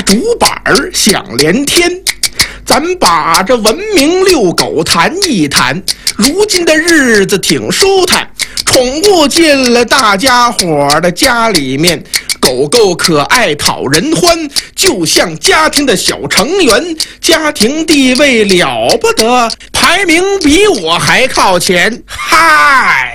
竹板响连天。咱把这文明遛狗谈一谈，如今的日子挺舒坦，宠物进了大家伙的家里面，狗狗可爱讨人欢，就像家庭的小成员，家庭地位了不得，排名比我还靠前。嗨，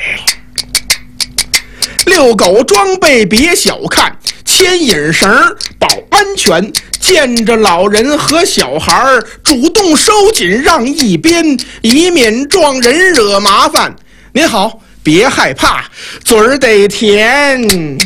遛狗装备别小看，牵引绳保安全，见着老人和小孩主动收紧让一边，以免撞人惹麻烦。您好，别害怕，嘴儿得甜。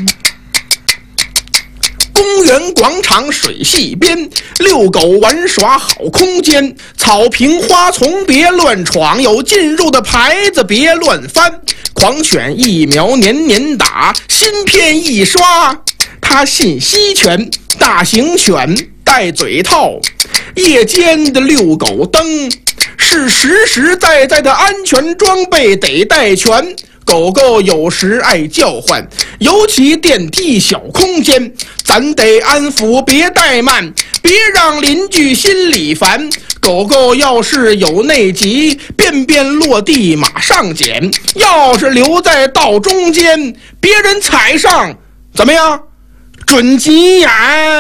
公园广场水系边，遛狗玩耍好空间，草坪花丛别乱闯，有进入的牌子别乱翻，狂犬疫苗年年打，芯片一刷它信息全，大型犬戴嘴套，夜间的遛狗灯是实实在在的安全装备得带全。狗狗有时爱叫唤，尤其电梯小空间，咱得安抚别怠慢，别让邻居心里烦。狗狗要是有内急，便便落地马上捡，要是留在道中间，别人踩上怎么样？准急眼。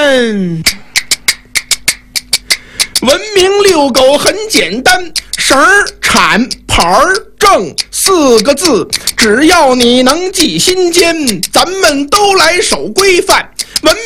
文明遛狗很简单，绳儿、铲、牌儿、正4个字，只要你能记心间，咱们都来守规范。